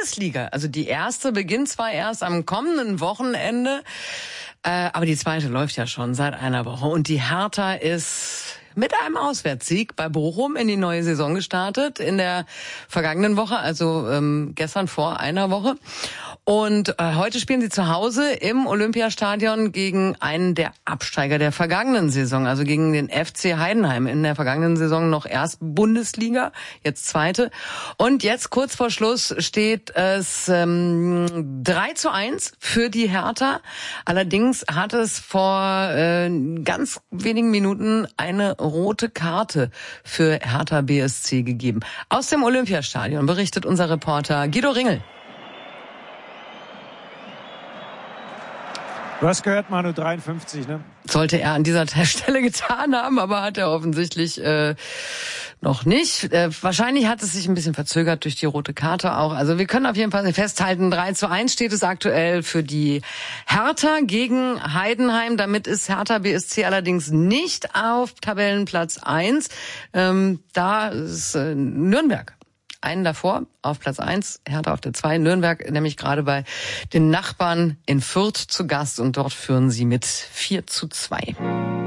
Bundesliga. Also die erste beginnt zwar erst am kommenden Wochenende, aber die zweite läuft ja schon seit einer Woche. Und die Hertha ist mit einem Auswärtssieg bei Bochum in die neue Saison gestartet, in der vergangenen Woche, also gestern vor einer Woche. Und heute spielen sie zu Hause im Olympiastadion gegen einen der Absteiger der vergangenen Saison, also gegen den FC Heidenheim. In der vergangenen Saison noch erst Bundesliga, jetzt zweite. Und jetzt kurz vor Schluss steht es 3:1 für die Hertha. Allerdings hat es vor ganz wenigen Minuten eine rote Karte für Hertha BSC gegeben. Aus dem Olympiastadion berichtet unser Reporter Guido Ringel. Du hast gehört, Manu, 53, ne? Sollte er an dieser Stelle getan haben, aber hat er offensichtlich noch nicht. Wahrscheinlich hat es sich ein bisschen verzögert durch die rote Karte auch. Also wir können auf jeden Fall festhalten, 3:1 steht es aktuell für die Hertha gegen Heidenheim. Damit ist Hertha BSC allerdings nicht auf Tabellenplatz 1. Da ist Nürnberg. Einen davor, auf Platz 1, Hertha auf der 2, Nürnberg nämlich gerade bei den Nachbarn in Fürth zu Gast und dort führen sie mit 4:2.